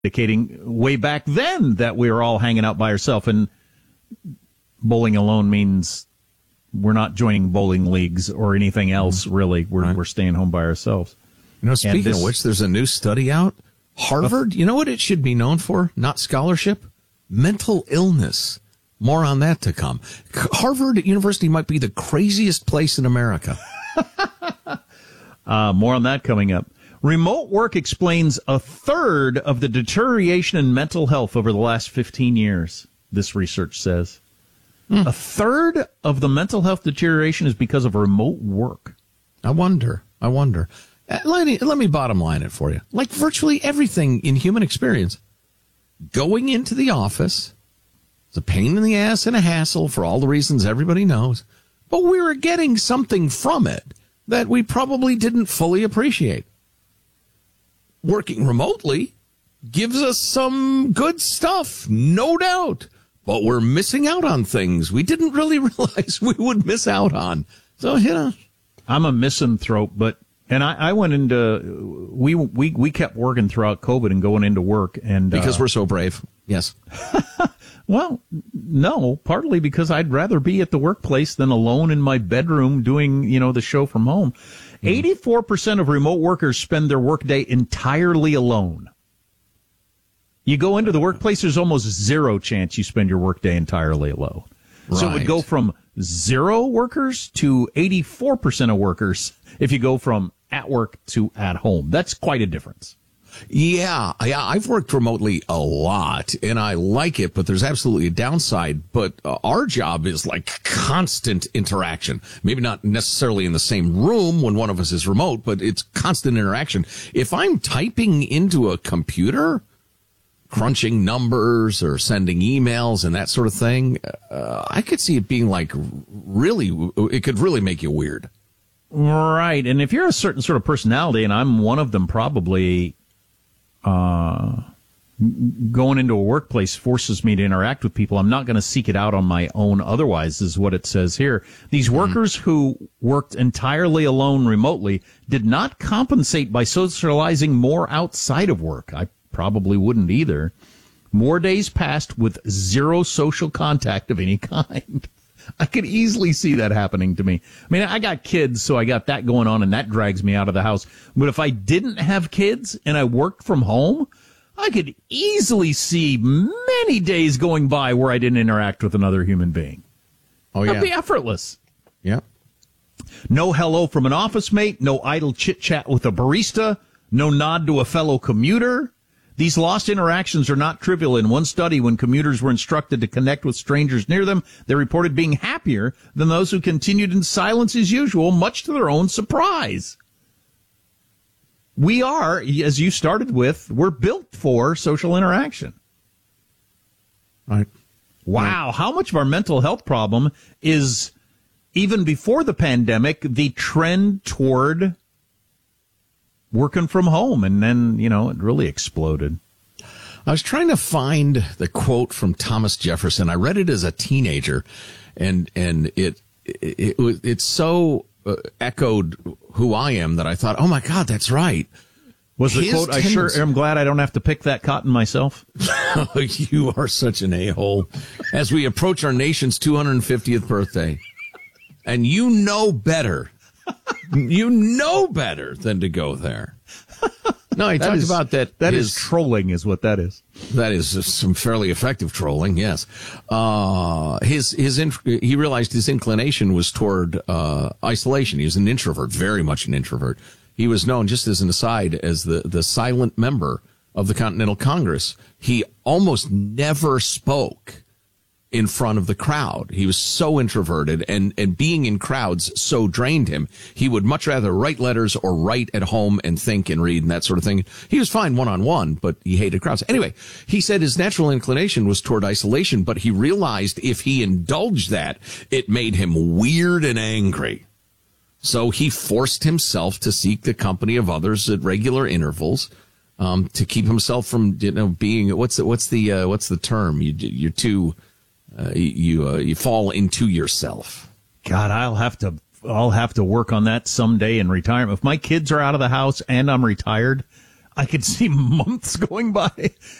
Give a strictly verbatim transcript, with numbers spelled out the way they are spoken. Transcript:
indicating way back then that we were all hanging out by ourselves, and bowling alone means we're not joining bowling leagues or anything else, really. We're right. we're staying home by ourselves. You know, speaking this, of which, there's a new study out. Harvard, uh, you know what it should be known for? Not scholarship, mental illness. More on that to come. Harvard University might be the craziest place in America. uh, more on that coming up. Remote work explains a third of the deterioration in mental health over the last fifteen years, this research says. Hmm. A third of the mental health deterioration is because of remote work. I wonder. I wonder. Uh, let me, let me bottom line it for you. Like virtually everything in human experience, going into the office, it's a pain in the ass and a hassle for all the reasons everybody knows, but we were getting something from it that we probably didn't fully appreciate. Working remotely gives us some good stuff, no doubt, but we're missing out on things we didn't really realize we would miss out on. So, you know. I'm a misanthrope, but, and I, I went into, we, we, we kept working throughout COVID and going into work. and Because uh, we're so brave. Yes. Well, no, partly because I'd rather be at the workplace than alone in my bedroom doing, you know, the show from home. Mm-hmm. eighty-four percent of remote workers spend their workday entirely alone. You go into the workplace, there's almost zero chance you spend your workday entirely alone. Right. So it would go from zero workers to eighty-four percent of workers if you go from at work to at home. That's quite a difference. Yeah, yeah, I've worked remotely a lot, and I like it, but there's absolutely a downside. But uh, our job is like constant interaction. Maybe not necessarily in the same room when one of us is remote, but it's constant interaction. If I'm typing into a computer, crunching numbers or sending emails and that sort of thing, uh, I could see it being like really, it could really make you weird. Right, and if you're a certain sort of personality, and I'm one of them probably, Uh, going into a workplace forces me to interact with people. I'm not going to seek it out on my own otherwise, is what it says here. These workers mm-hmm. who worked entirely alone remotely did not compensate by socializing more outside of work. I probably wouldn't either. More days passed with zero social contact of any kind. I could easily see that happening to me. I mean, I got kids, so I got that going on, and that drags me out of the house. But if I didn't have kids and I worked from home, I could easily see many days going by where I didn't interact with another human being. Oh, yeah. That'd be effortless. Yeah. No hello from an office mate, no idle chit-chat with a barista, no nod to a fellow commuter. These lost interactions are not trivial. In one study, when commuters were instructed to connect with strangers near them, they reported being happier than those who continued in silence as usual, much to their own surprise. We are, as you started with, we're built for social interaction. Right. Wow. Right. How much of our mental health problem is, even before the pandemic, the trend toward working from home, and then, you know, it really exploded. I was trying to find the quote from Thomas Jefferson. I read it as a teenager, and and it it, it it's so uh, echoed who I am that I thought, oh my God, that's right. Was the His quote, I sure am glad I don't have to pick that cotton myself? You are such an a-hole. As we approach our nation's two hundred fiftieth birthday, and you know better. You know better than to go there. No, he talked is, about that. That his, is trolling, is what that is. That is some fairly effective trolling, yes. Uh, his, his, he realized his inclination was toward, uh, isolation. He was an introvert, very much an introvert. He was known, just as an aside, as the, the silent member of the Continental Congress. He almost never spoke in front of the crowd. He was so introverted, and, and being in crowds so drained him. He would much rather write letters or write at home and think and read and that sort of thing. He was fine one-on-one, but he hated crowds. Anyway, he said his natural inclination was toward isolation, but he realized if he indulged that, it made him weird and angry. So he forced himself to seek the company of others at regular intervals, um, to keep himself from, you know, being, what's the, what's the, uh, what's the term? You, you're too, Uh, you uh, you fall into yourself. God, I'll have to I'll have to work on that someday in retirement. If my kids are out of the house and I'm retired, I could see months going by